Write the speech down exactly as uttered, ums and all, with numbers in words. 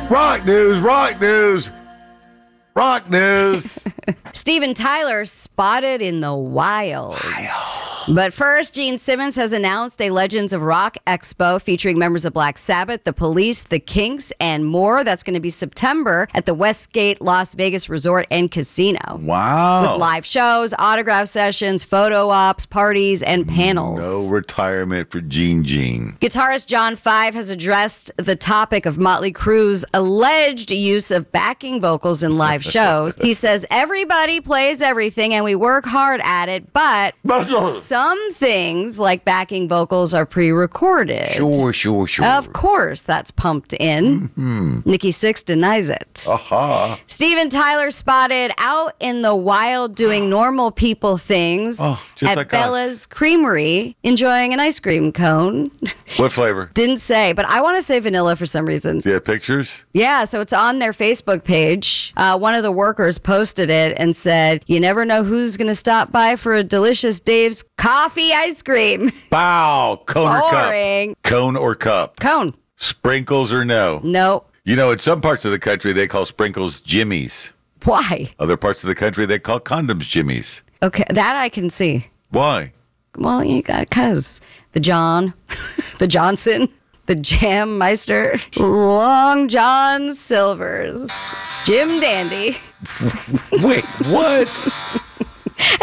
Rock news, rock news, rock news. Steven Tyler spotted in the wild. But first, Gene Simmons has announced a Legends of Rock Expo featuring members of Black Sabbath, The Police, The Kinks, and more. That's going to be September at the Westgate Las Vegas Resort and Casino. Wow. With live shows, autograph sessions, photo ops, parties, and panels. No retirement for Gene Gene. Guitarist John Five has addressed the topic of Motley Crue's alleged use of backing vocals in live shows. He says, everybody plays everything and we work hard at it, but some things like backing vocals are pre-recorded. Sure, sure, sure. Of course, that's pumped in. Mm-hmm. Nikki Sixx denies it. Aha. Steven Tyler spotted out in the wild doing normal people things oh, just at like Bella's us. Creamery, enjoying an ice cream cone. What flavor? Didn't say, but I want to say vanilla for some reason. Do you have pictures? Yeah, so it's on their Facebook page. Uh, one of the workers posted it and said, you never know who's going to stop by for a delicious Dave's coffee ice cream. Bow. Cone or Boring. cup? Cone or cup? Cone. Sprinkles or no? No. You know, in some parts of the country, they call sprinkles jimmies. Why? Other parts of the country, they call condoms jimmies. Okay, that I can see. Why? Well, you got cuz the John, the Johnson, the Jam Meister, Long John Silver's, Jim Dandy. Wait, what?